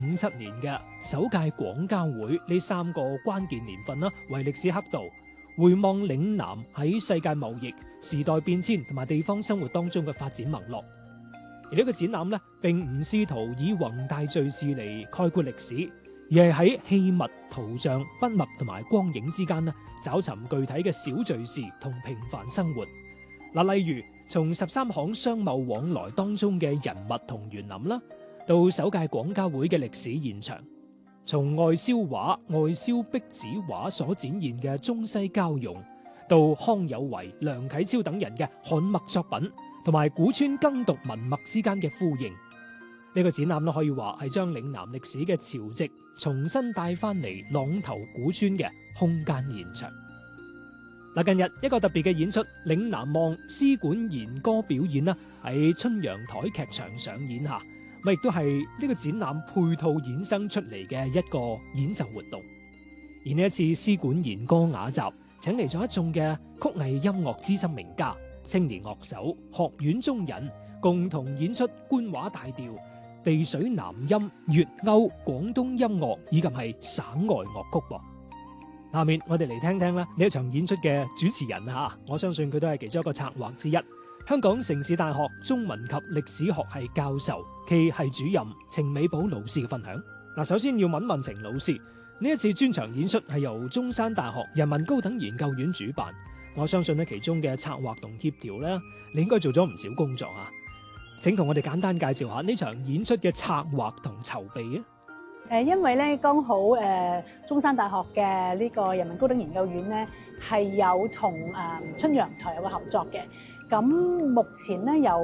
57年嘅首屆廣交會呢3個關鍵年份啦，為歷史刻度，回望嶺南喺世界貿易、時代變遷同埋地方生活當中嘅發展脈絡。而呢個展覽咧，並唔試圖以宏大敘事嚟概括歷史，而係喺器物、圖像、筆墨同埋光影之間咧，找尋具體嘅小敘事同平凡生活。嗱，例如從13行商貿往來當中嘅人物同園林啦，到首屆廣交會嘅歷史現場，從外銷畫、外銷壁紙畫所展現嘅中西交融，到康有為、梁啟超等人嘅漢墨作品，同埋古川耕讀文墨之間嘅呼應。呢個展覽咧，可以話係將嶺南歷史嘅潮汐重新帶翻嚟朗頭古村嘅空間現場。嗱，近日一個特別嘅演出《嶺南望》詩館弦歌表演啦，喺春陽台劇場上演下，亦都係呢個展覽配套衍生出嚟嘅一個演奏活動。而呢一次詩館弦歌雅集，請嚟咗一眾嘅曲藝音樂資深名家、青年樂手、學院中人，共同演出官話大調、地水南音、粵歐、廣東音樂以及係省外樂曲。下面我哋嚟聽聽啦呢一場演出嘅主持人啊，我相信佢都係其中一個策劃之一，香港城市大學中文及歷史學系教授暨系主任程美寶老師嘅分享。嗱，首先要問問程老師，呢一次專場演出係由中山大學人文高等研究院主辦，我相信咧其中嘅策劃同協調咧，你應該做咗唔少工作啊，請同我哋簡單介紹下呢場演出嘅策劃同籌備啊。 因為咧剛好中山大學嘅呢個人文高等研究院咧係有同春陽台有個合作嘅。咁目前咧由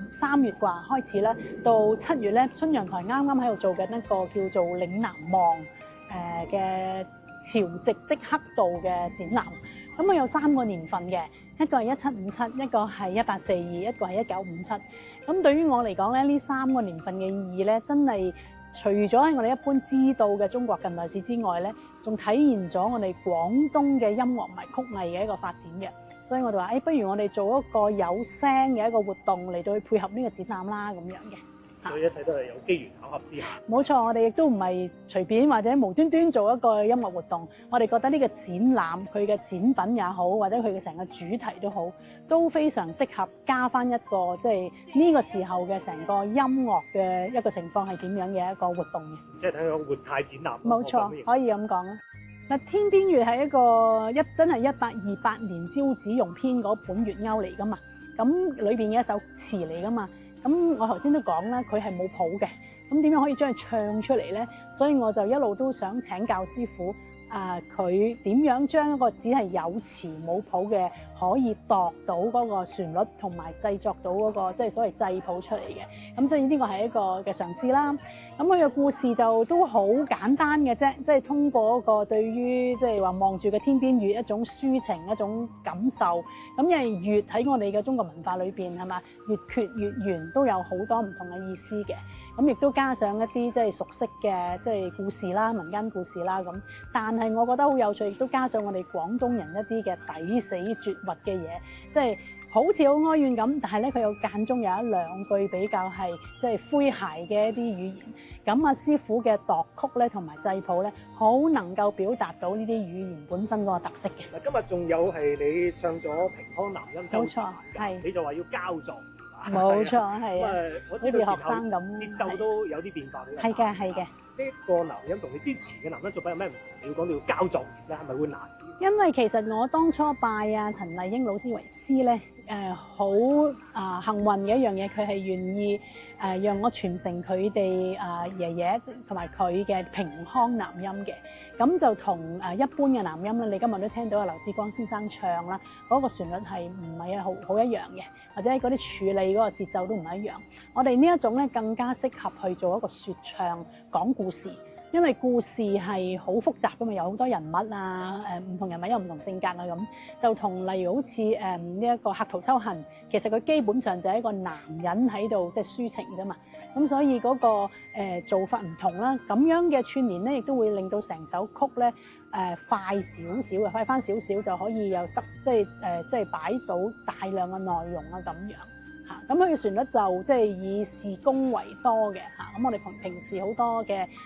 3月啩開始咧，到7月咧，春陽台啱啱喺度做緊一個叫做《嶺南望》嘅潮汐的刻度嘅展覽。咁有3個年份嘅，一個係1757，一個係1842，一個係1957。咁對於我嚟講咧，呢3個年份嘅意義咧，真係〜除咗喺我哋一般知道嘅中國近代史之外咧，仲體現咗我哋廣東嘅音樂同埋曲藝嘅一個發展嘅，所以我哋話，不如我哋做一個有聲嘅一個活動嚟到去配合呢個展覽啦，咁樣嘅。 所以一切都係有機緣巧合之下。 冇錯，我哋亦都唔係隨便或者無端端做一個音樂活動。我哋覺得呢個展覽佢嘅展品也好，或者佢嘅成個主題都好，都非常適合加翻一個即係呢個時候嘅成個音樂嘅一個情況係點樣嘅一個活動嘅。 即係睇個活態展覽。 冇錯，可以咁講啦。嗱，天邊月係一個真係1828年招子榕編嗰本月歐嚟噶嘛，咁裏邊嘅一首詞嚟噶嘛。咁我頭先都講啦，佢係冇譜嘅，咁點樣可以將佢唱出嚟咧？所以我就一路都想請教師傅，佢點樣將一個只係有詞冇譜嘅，可以度到嗰個旋律，同埋製作到嗰個即係所謂製譜出嚟嘅。咁所以呢個係一個嘅嘗試啦。咁佢嘅故事就都好簡單嘅啫，即係通過一個對於即係話望住嘅天邊月一種抒情一種感受。咁因為月喺我哋嘅中國文化裏邊係嘛，月缺月圓都有好多唔同嘅意思嘅。咁亦都加上一啲即係熟悉嘅即係故事啦、民間故事啦咁。但係我覺得好有趣，亦都加上我哋廣東人一啲嘅抵死絕核嘅嘢，即係好似好哀怨咁，但係咧佢有間中有一兩句比較係即係詼諧嘅一啲語言。咁師傅嘅度曲咧同埋製譜咧，好能夠表達到呢啲語言本身嗰個特色嘅。 嗱，今日仲有係你唱咗平康南音周詞， 係你就話要交作。 冇錯，係啊， 我知道好似學生咁， 節奏都有啲變化嘅。 係嘅，係嘅。 呢個南音同你之前嘅南音作品有咩唔同？你要講你要交作業咧，係咪會難啲？ 因為其實我當初拜陳麗英老師為師咧，好幸運嘅一樣嘢，佢係願意讓我傳承佢哋爺爺同埋佢嘅平康南音嘅。咁就同一般嘅南音咧，你今日都聽到劉志光先生唱啦，嗰個旋律係唔係好一樣嘅，或者嗰啲處理嗰個節奏都唔係一樣。我哋呢一種咧更加適合去做一個説唱講故事。因為故事係好複雜㗎嘛，有好多人物啊，唔同人物有唔同性格啊咁，就同例如好似呢一個客途秋恨，其實佢基本上就係一個男人喺度即係抒情㗎嘛，咁所以嗰個做法唔同啦，咁樣嘅串聯咧，亦都會令到成首曲咧快少少嘅，快返少少就可以有即係擺到大量嘅內容啊咁樣嚇。 咁佢嘅旋律就即係以事功為多嘅嚇。咁我哋平時好多嘅